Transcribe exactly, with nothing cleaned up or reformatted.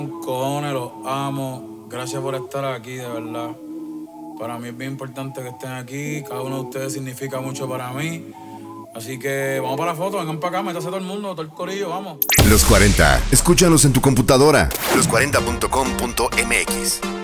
Cojones, los amo. Gracias por estar aquí, de verdad. Para mí es bien importante que estén aquí. Cada uno de ustedes significa mucho para mí. Así que vamos para la foto, vengan para acá, métase todo el mundo, todo el corillo, vamos. Los cuarenta, escúchanos en tu computadora. los cuarenta punto com punto m x